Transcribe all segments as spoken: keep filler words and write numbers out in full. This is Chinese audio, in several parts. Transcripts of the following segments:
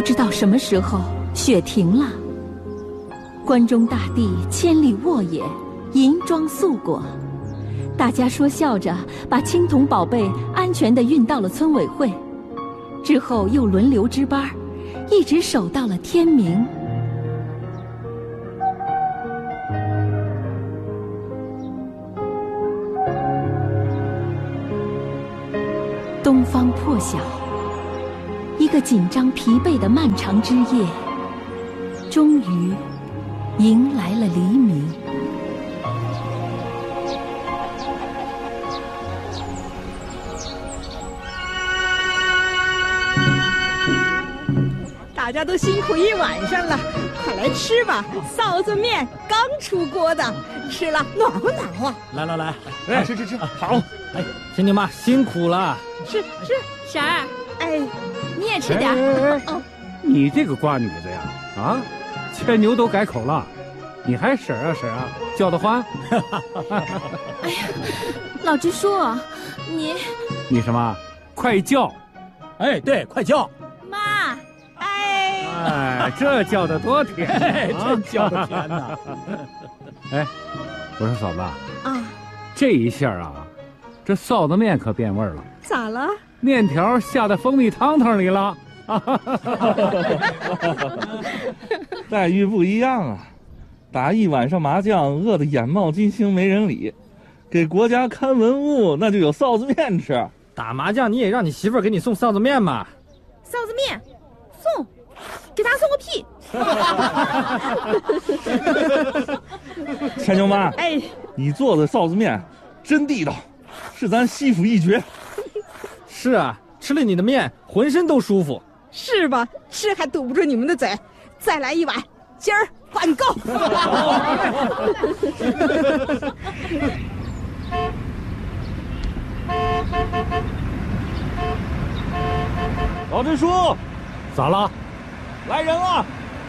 知道什么时候雪停了，关中大地千里沃野，银装素裹。大家说笑着把青铜宝贝安全地运到了村委会，之后又轮流值班，一直守到了天明。东方破晓，一个紧张疲惫的漫长之夜，终于迎来了黎明。 大家都辛苦一晚上了，快来吃吧！臊子面刚出锅的，吃了暖和暖和。 来来来， 哎，吃吃吃，好！ 哎，亲家妈辛苦了。 是是， 婶儿， 哎， 你也吃点。 哎哎哎哦， 你这个瓜女子呀，啊，牵牛都改口了，你还婶啊婶啊，叫得欢？ 哎呀，老直叔，你你什么？快叫！ 哎，对，快叫！ 妈。 哎，这叫的多甜， 这叫的甜呐！ 哎，我说嫂子啊， 这一下啊，这臊子面可变味了。 咋了？ 面条下在蜂蜜汤汤里了。 待遇不一样啊！打一晚上麻将，饿得眼冒金星没人理，给国家看文物，那就有臊子面吃。 打麻将你也让你媳妇儿给你送臊子面嘛？ 臊子面送。给他送个屁！ 牵牛妈， 哎， 你做的臊子面真地道，是咱西府一绝。 是啊，吃了你的面，浑身都舒服。 是吧？吃还堵不住你们的嘴，再来一碗，今儿管够。 老支书， 咋了？ 来人了！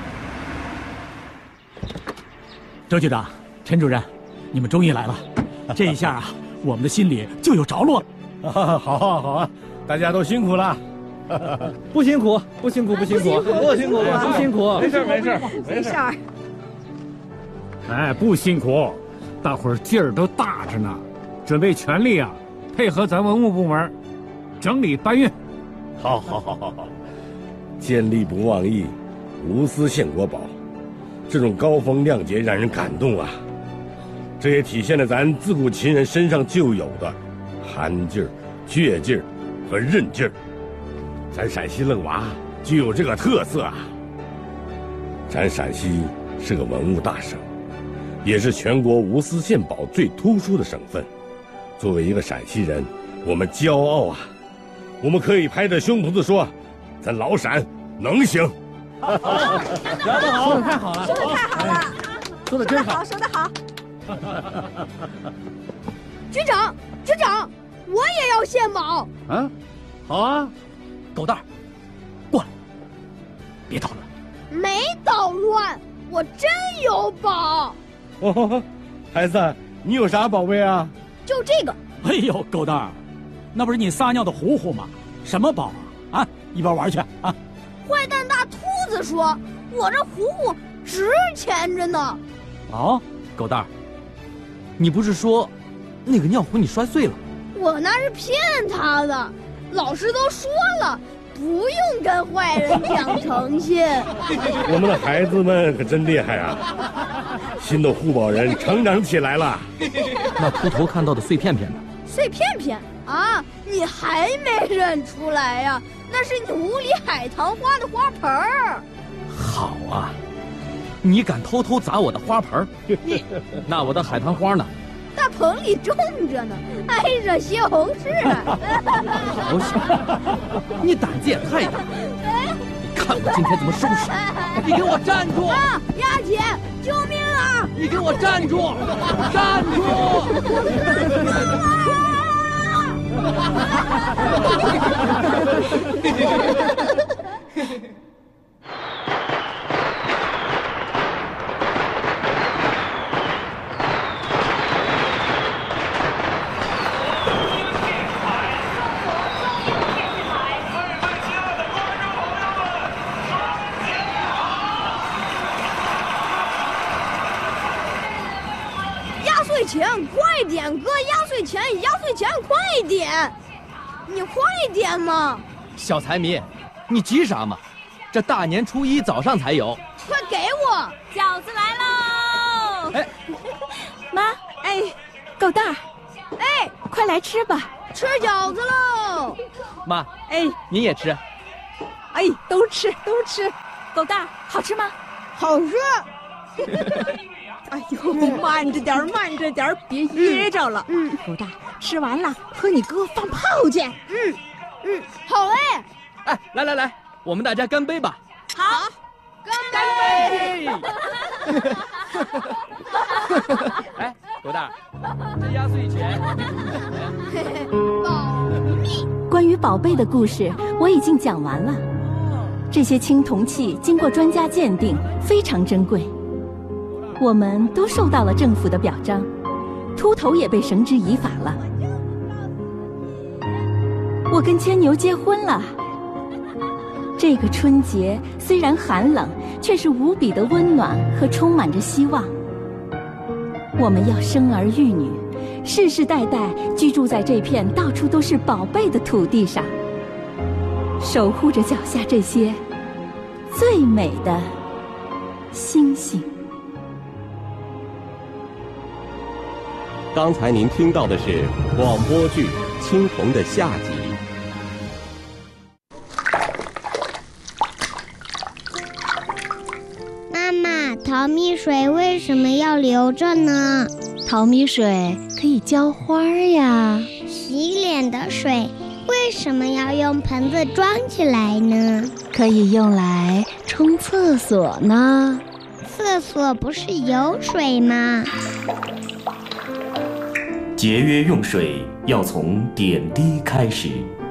周局长、陈主任，你们终于来了，这一下啊，我们的心里就有着落了。 好啊好啊，大家都辛苦了。 不辛苦，不辛苦，不辛苦， 不辛苦， 不辛苦， 没事没事没事。 哎，不辛苦，大伙儿劲儿都大着呢，准备全力啊，配合咱文物部门整理搬运。 好，好，好，好，好。见利不忘义，无私献国宝，这种高风亮节让人感动啊！这也体现了咱自古秦人身上就有的憨劲儿、倔劲儿和韧劲儿。咱陕西愣娃就有这个特色啊！咱陕西是个文物大省，也是全国无私献宝最突出的省份。作为一个陕西人，我们骄傲啊！我们可以拍着胸脯子说，咱老陕能行。 说的太好了， 说的太好了， 说的真好， 说的好。 局长，局长，我也要献宝。 啊，好啊， 狗蛋儿，过来，别捣乱。 没捣乱，我真有宝。 哦，孩子，你有啥宝贝啊？ 就这个。 哎呦，狗蛋儿，那不是你撒尿的糊糊吗？什么宝啊？啊，一边玩去啊！ 坏蛋大兔子说：“我这糊糊值钱着呢。” 哦，狗蛋儿，你不是说那个尿壶你摔碎了？ 我那是骗他的，老师都说了，不用跟坏人讲诚信。 我们的孩子们可真厉害啊！新的护宝人成长起来了。 那秃头看到的碎片片呢？ 碎片片啊，你还没认出来呀？那是你屋里海棠花的花盆儿。 好啊，你敢偷偷砸我的花盆？你，那我的海棠花呢？ 大棚里种着呢，挨着西红柿。 好小，你胆子也太大！看我今天怎么收拾你！你给我站住！ 啊，丫姐，救命啊！ 你给我站住！站住！ 岁钱，快点！哥，压岁钱，压岁钱，快点！你快点嘛！ 小财迷，你急啥嘛？这大年初一早上才有。 快给我！ 饺子来喽！ 哎， 妈， 哎，狗蛋儿， 哎， 快来吃吧！ 吃饺子喽！ 妈， 哎， 你也吃。 哎，都吃都吃。 狗蛋儿，好吃吗？ 好吃。哎呦，慢着点儿，慢着点儿，别噎着了。 嗯， 狗蛋，吃完了和你哥放炮去。 嗯嗯，好嘞。 哎，来来来，我们大家干杯吧！ 好，干杯！ 哎，狗蛋，这压岁钱。 保密。 关于宝贝的故事我已经讲完了。这些青铜器经过专家鉴定，非常珍贵。我们都受到了政府的表彰，秃头也被绳之以法了。我跟牵牛结婚了。这个春节虽然寒冷，却是无比的温暖和充满着希望。我们要生儿育女，世世代代居住在这片到处都是宝贝的土地上，守护着脚下这些最美的星星。 刚才您听到的是广播剧《青铜》的下集。 妈妈，淘米水为什么要留着呢？ 淘米水可以浇花呀。 洗脸的水为什么要用盆子装起来呢？ 可以用来冲厕所呢。 厕所不是有水吗？ 节约用水要从点滴开始。